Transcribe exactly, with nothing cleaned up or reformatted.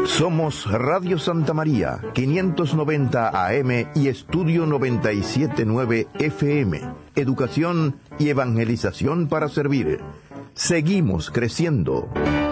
Somos Radio Santa María, quinientos noventa A M y Estudio noventa y siete punto nueve F M. Educación y evangelización para servir. Seguimos creciendo.